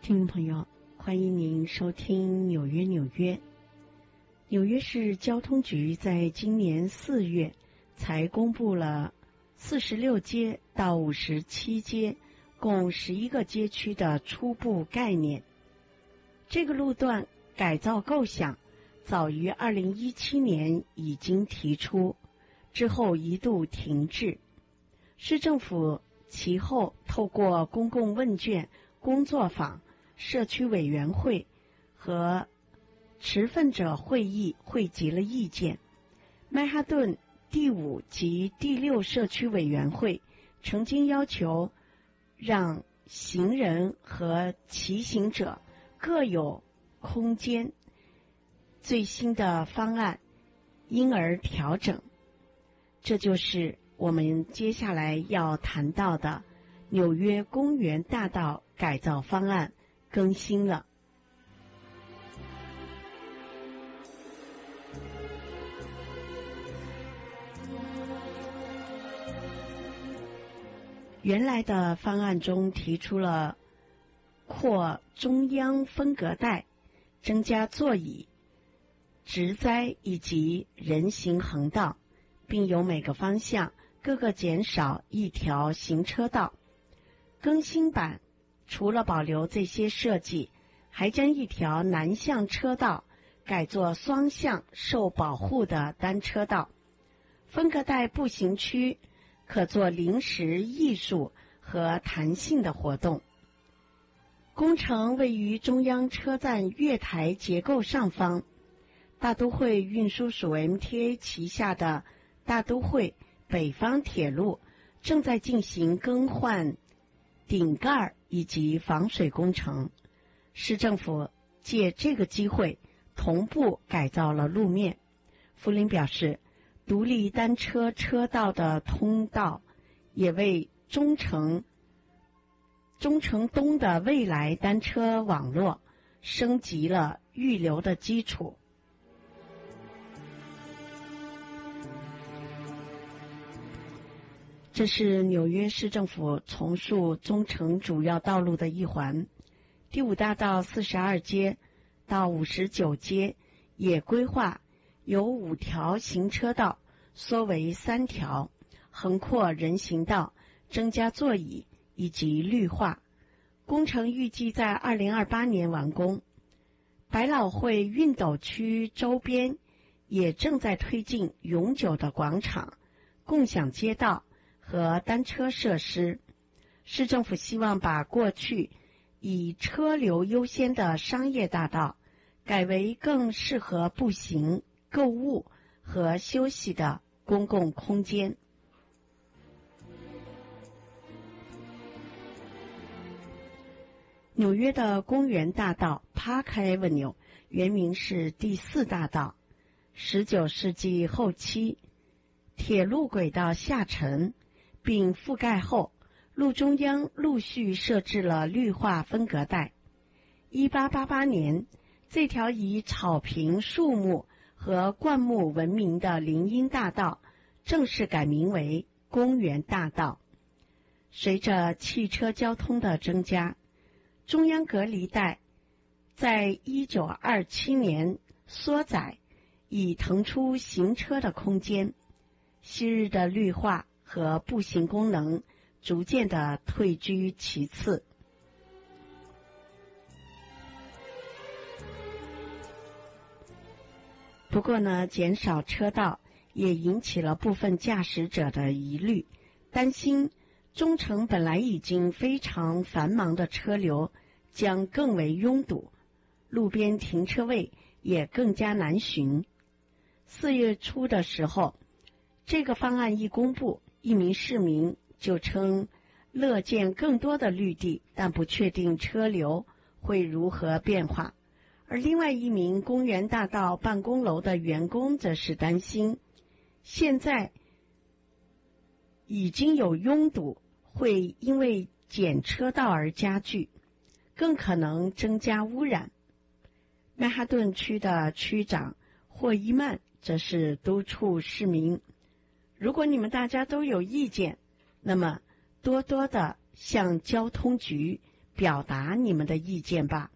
听众朋友，欢迎您收听纽约。纽约市交通局在今年4月才公布了46街到57街共11个街区的初步概念。这个路段改造构想早于2017年已经提出，之后一度停滞。市政府其后透过公共问卷、工作坊、社区委员会和持份者会议汇集了意见。曼哈顿第5及第6社区委员会曾经要求让行人和骑行者各有空间，最新的方案因而调整。这就是我们接下来要谈到的纽约公园大道改造方案更新了。原来的方案中提出了扩中央分隔带、增加座椅、植栽以及人行横道，并由每个方向各个减少1条行车道。更新版除了保留这些设计，还将1条南向车道改作双向受保护的单车道。分隔带步行区可做临时艺术和弹性的活动。工程位于中央车站月台结构上方，大都会运输署 MTA 旗下的大都会北方铁路正在进行更换顶盖以及防水工程。市政府借这个机会同步改造了路面。福林表示，独立单车车道的通道也为中城东的未来单车网络升级了预留的基础。这是纽约市政府重塑中城主要道路的一环。第5大道42街到59街也规划由5条行车道缩为3条，横阔人行道，增加座椅以及绿化。工程预计在2028年完工。百老汇运斗区周边也正在推进永久的广场、共享街道和单车设施。市政府希望把过去以车流优先的商业大道改为更适合步行、购物和休息的公共空间。纽约的公园大道 Park Avenue 原名是第4大道。19世纪后期，铁路轨道下沉并覆盖后，路中央陆续设置了绿化分隔带。1888年，这条以草坪、树木和灌木闻名的林荫大道正式改名为公园大道。随着汽车交通的增加，中央隔离带在1927年缩窄，以腾出行车的空间。昔日的绿化和步行功能逐渐的退居其次。不过呢，减少车道也引起了部分驾驶者的疑虑，担心中城本来已经非常繁忙的车流将更为拥堵，路边停车位也更加难寻。4月初的时候，这个方案一公布，一名市民就称乐见更多的绿地，但不确定车流会如何变化。而另外一名公园大道办公楼的员工则是担心，现在已经有拥堵会因为减车道而加剧，更可能增加污染。曼哈顿区的区长霍伊曼则是督促市民，如果你们大家都有意见，那么多多的向交通局表达你们的意见吧。